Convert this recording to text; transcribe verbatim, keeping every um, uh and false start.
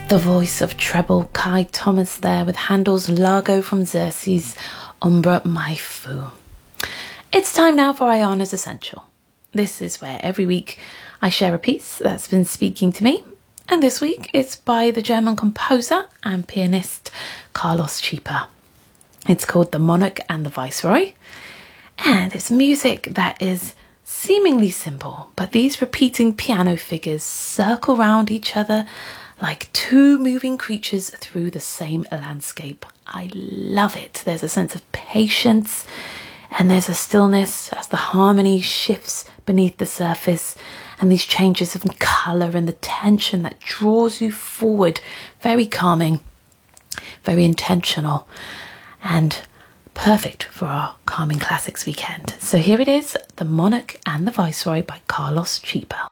The voice of treble Kai Thomas there with Handel's Largo from Xerxes, Ombra mai fu. It's time now for Ayana's Essential. This is where every week I share a piece that's been speaking to me, and this week it's by the German composer and pianist Carlos Chipa. It's called The Monarch and the Viceroy, and it's music that is seemingly simple, but these repeating piano figures circle round each other like two moving creatures through the same landscape. I love it. There's a sense of patience and there's a stillness as the harmony shifts beneath the surface, and these changes of colour and the tension that draws you forward. Very calming, very intentional, and perfect for our Calming Classics weekend. So here it is, The Monarch and the Viceroy by Carlos Chipa.